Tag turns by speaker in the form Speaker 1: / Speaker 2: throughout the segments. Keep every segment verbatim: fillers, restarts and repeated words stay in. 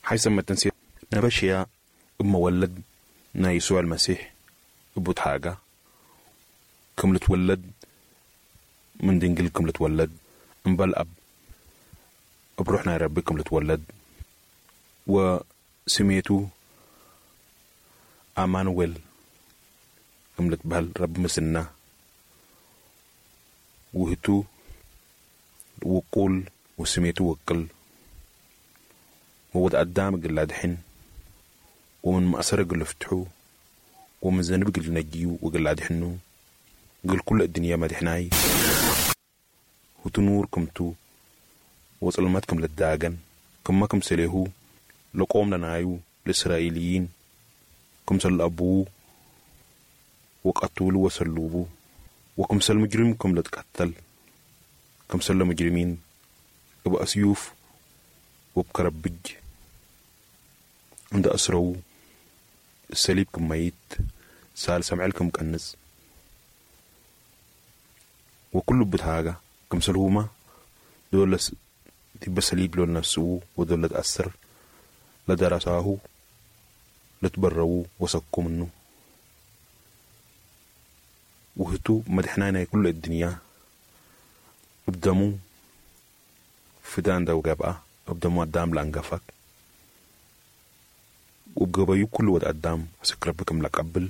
Speaker 1: حيثما تنسي نبشيا مولد نا يسوع المسيح أبوت حاجة كم لتولد من دنجل كم لتولد مبل أب بروحنا يا ربي كم لتولد وسميته أمانويل كم لتبهل رب مسنا وهتو وقول وسميته وكل وود قدام قل دحين ومن مأسر قل فتحو ومن ذنب قل نجيو وقل دحنو قل كل الدنيا ما دحناي وتنور كمتو وظلماتكم للداغن كما كم سليهو لقوم لنايو الإسرائيليين كم سل أبوه وقتلوا وسلوبوا وكم سل مجرمكم لتقتل كم سل مجرمين أبو أسيوف وبكربج عند أسروا السليب كم ميت سال سمع لكم كنز وكل بتهاجة كم سلهما دول تبى سليب لون نفسه ودول تأثر لدرساه لتبروا وسكوا منه وهتو مدحنانا كل الدنيا ابدموا فدان دا وقابا ابدموا قدام لانقفك وبقبايو كل ود قدام سكربكم لقبل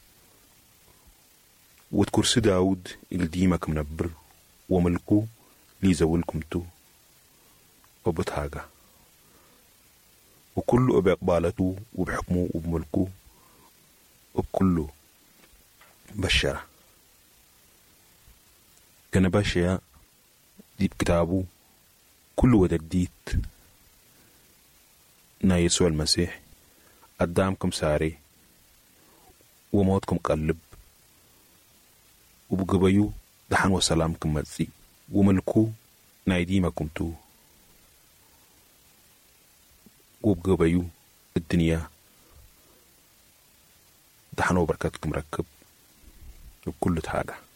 Speaker 1: وتكرسي داود الديمك منبر وملكو ليزولكم تو وبتهاجة وكل أبقبالته وبحكمه وبملكه وبكله بشرة كان باشا دي بكتابه كل ودديت نا يسوع المسيح قدامكم ساري وموتكم قلب وبقبيو دحان وسلامكم مزي وملكو نايديمكم تو وبقبيو الدنيا دحان وبركاتكم ركب وبكل حاجة